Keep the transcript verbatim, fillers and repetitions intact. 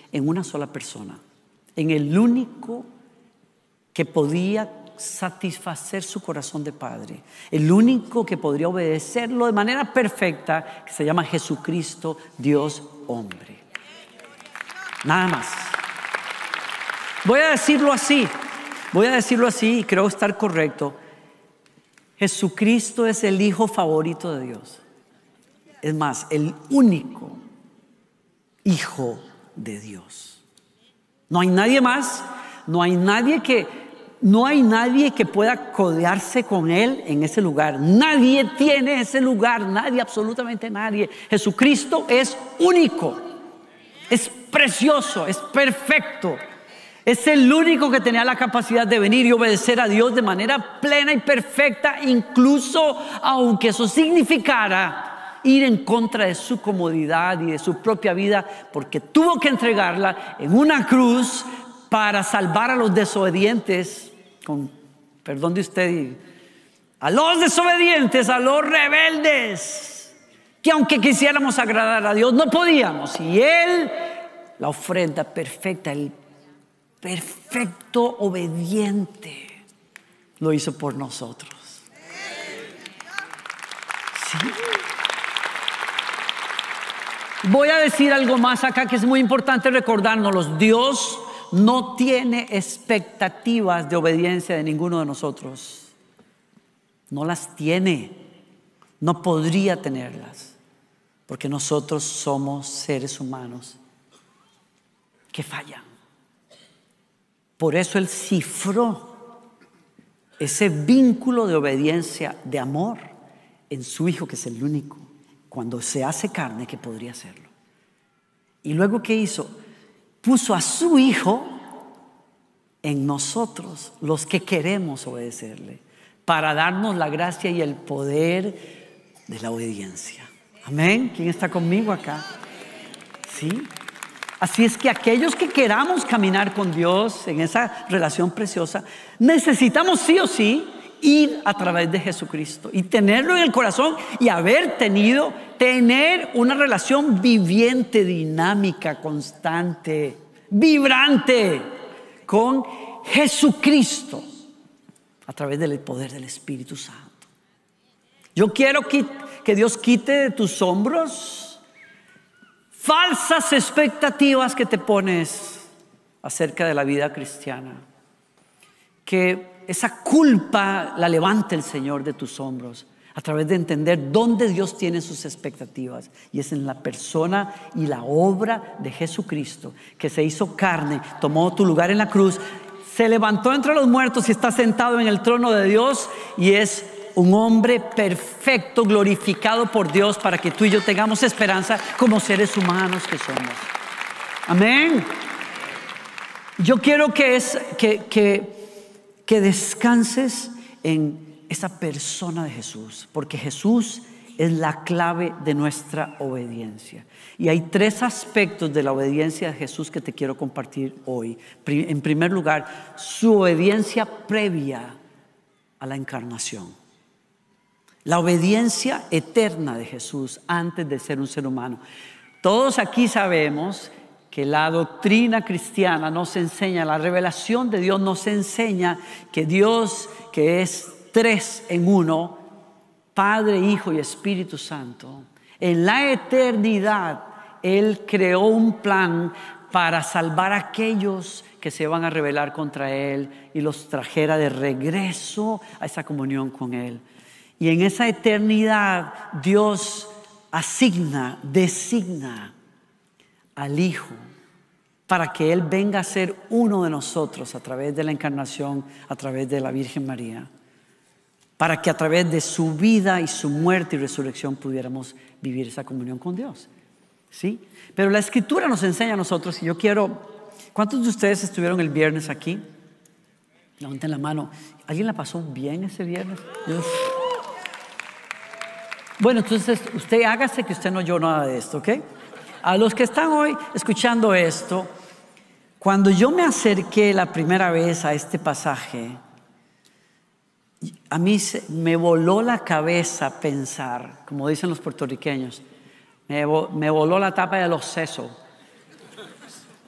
en una sola persona, en el único que podía satisfacer su corazón de padre, el único que podría obedecerlo de manera perfecta, que se llama Jesucristo, Dios hombre. Nada más. Voy a decirlo así, voy a decirlo así y creo estar correcto. Jesucristo es el hijo favorito de Dios. Es más, el único hijo de Dios. No hay nadie más, no hay nadie que No hay nadie que pueda codearse con Él en ese lugar. Nadie tiene ese lugar, nadie, absolutamente nadie. Jesucristo es único, es precioso, es perfecto. Es el único que tenía la capacidad de venir y obedecer a Dios de manera plena y perfecta, incluso aunque eso significara ir en contra de su comodidad y de su propia vida, porque tuvo que entregarla en una cruz para salvar a los desobedientes, con perdón de usted, a los desobedientes, a los rebeldes, que aunque quisiéramos agradar a Dios, no podíamos. Y Él, la ofrenda perfecta, el perfecto obediente, lo hizo por nosotros. Sí. Voy a decir algo más acá que es muy importante recordárnoslo. Dios no tiene expectativas de obediencia de ninguno de nosotros. No las tiene. No podría tenerlas. Porque nosotros somos seres humanos que fallan. Por eso Él cifró ese vínculo de obediencia, de amor, en su Hijo, que es el único, cuando se hace carne, que podría hacerlo. Y luego, ¿qué hizo? Puso a su Hijo en nosotros, los que queremos obedecerle, para darnos la gracia y el poder de la obediencia. Amén. ¿Quién está conmigo acá? Sí. Así es que aquellos que queramos caminar con Dios en esa relación preciosa, necesitamos sí o sí ir a través de Jesucristo y tenerlo en el corazón y haber tenido, tener una relación viviente, dinámica, constante, vibrante con Jesucristo a través del poder del Espíritu Santo. Yo quiero que, que Dios quite de tus hombros falsas expectativas que te pones acerca de la vida cristiana. Que esa culpa la levante el Señor de tus hombros a través de entender dónde Dios tiene sus expectativas, y es en la persona y la obra de Jesucristo, que se hizo carne, tomó tu lugar en la cruz, se levantó entre los muertos y está sentado en el trono de Dios, y es un hombre perfecto, glorificado por Dios, para que tú y yo tengamos esperanza como seres humanos que somos. Amén. Yo quiero que es que, que que descanses en esa persona de Jesús, porque Jesús es la clave de nuestra obediencia. Y hay tres aspectos de la obediencia de Jesús que te quiero compartir hoy. En primer lugar, su obediencia previa a la encarnación. La obediencia eterna de Jesús antes de ser un ser humano. Todos aquí sabemos que la doctrina cristiana nos enseña, la revelación de Dios nos enseña que Dios, que es tres en uno, Padre, Hijo y Espíritu Santo, en la eternidad Él creó un plan para salvar a aquellos que se van a rebelar contra Él y los trajera de regreso a esa comunión con Él. Y en esa eternidad Dios asigna, designa al Hijo para que Él venga a ser uno de nosotros a través de la encarnación, a través de la Virgen María, para que a través de su vida y su muerte y resurrección pudiéramos vivir esa comunión con Dios. ¿Sí? Pero la Escritura nos enseña a nosotros, y yo quiero, ¿cuántos de ustedes estuvieron el viernes aquí? Levanten la mano. ¿Alguien la pasó bien ese viernes? Uf. Bueno, entonces usted hágase que usted no oyó nada de esto, ¿ok? A los que están hoy escuchando esto, cuando yo me acerqué la primera vez a este pasaje, a mí se, me voló la cabeza pensar, como dicen los puertorriqueños, me, me voló la tapa de los sesos.